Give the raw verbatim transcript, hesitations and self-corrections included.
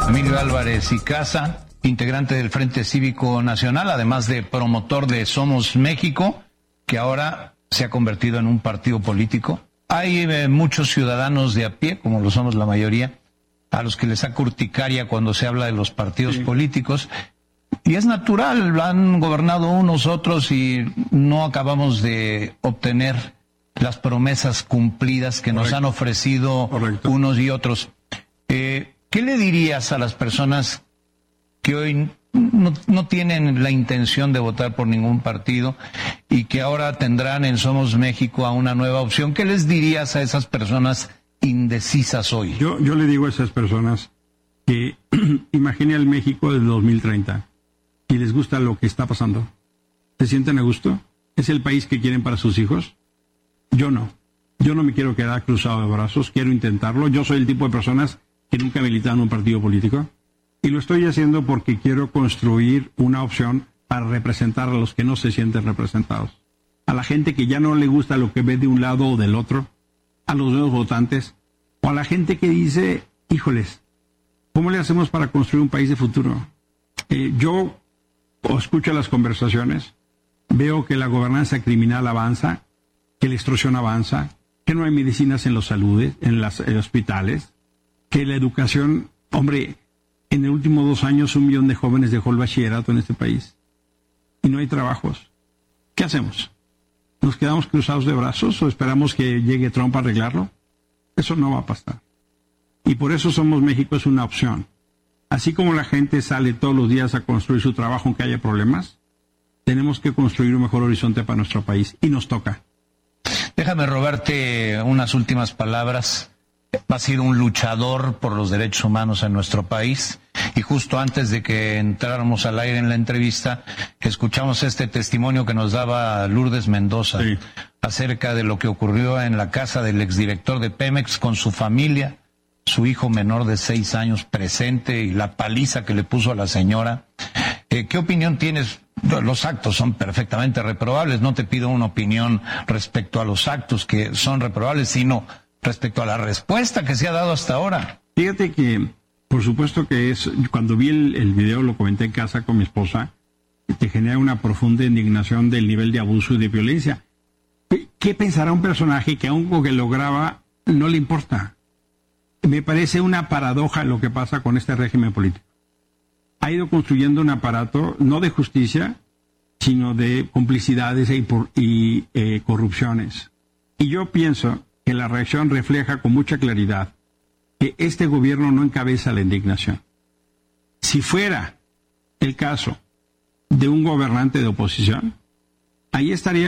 Emilio Álvarez y Casa, integrante del Frente Cívico Nacional, además de promotor de Somos México, que ahora se ha convertido en un partido político. Hay eh, muchos ciudadanos de a pie, como lo somos la mayoría, a los que les saca urticaria cuando se habla de los partidos sí. políticos. Y es natural, han gobernado unos otros y no acabamos de obtener las promesas cumplidas que Correcto. Nos han ofrecido Correcto. Unos y otros. Eh, ¿Qué le dirías a las personas que hoy no, no tienen la intención de votar por ningún partido y que ahora tendrán en Somos México a una nueva opción? ¿Qué les dirías a esas personas indecisas hoy? Yo, yo le digo a esas personas que imaginen el México del dos mil treinta y les gusta lo que está pasando. ¿Se sienten a gusto? ¿Es el país que quieren para sus hijos? Yo no. Yo no me quiero quedar cruzado de brazos, quiero intentarlo. Yo soy el tipo de personas que nunca militan en un partido político. Y lo estoy haciendo porque quiero construir una opción para representar a los que no se sienten representados. A la gente que ya no le gusta lo que ve de un lado o del otro, a los nuevos votantes, o a la gente que dice, híjoles, ¿cómo le hacemos para construir un país de futuro? Eh, yo escucho las conversaciones, veo que la gobernanza criminal avanza, que la extorsión avanza, que no hay medicinas en los saludes, en los hospitales, que la educación, hombre, en los últimos dos años un millón de jóvenes dejó el bachillerato en este país y no hay trabajos. ¿Qué hacemos? ¿Nos quedamos cruzados de brazos o esperamos que llegue Trump a arreglarlo? Eso no va a pasar. Y por eso Somos México es una opción. Así como la gente sale todos los días a construir su trabajo aunque haya problemas, tenemos que construir un mejor horizonte para nuestro país y nos toca. Déjame robarte unas últimas palabras. Ha sido un luchador por los derechos humanos en nuestro país y justo antes de que entráramos al aire en la entrevista escuchamos este testimonio que nos daba Lourdes Mendoza sí. acerca de lo que ocurrió en la casa del exdirector de Pemex con su familia, su hijo menor de seis años presente y la paliza que le puso a la señora. Eh, ¿Qué opinión tienes? Los actos son perfectamente reprobables, no te pido una opinión respecto a los actos que son reprobables, sino respecto a la respuesta que se ha dado hasta ahora. Fíjate que, por supuesto que es, cuando vi el, el video, lo comenté en casa con mi esposa, te genera una profunda indignación del nivel de abuso y de violencia. ¿Qué, qué pensará un personaje que aun con que lo graba, no le importa? Me parece una paradoja lo que pasa con este régimen político. Ha ido construyendo un aparato, no de justicia, sino de complicidades y, y eh, corrupciones. Y yo pienso que la reacción refleja con mucha claridad que este gobierno no encabeza la indignación. Si fuera el caso de un gobernante de oposición, ahí estaría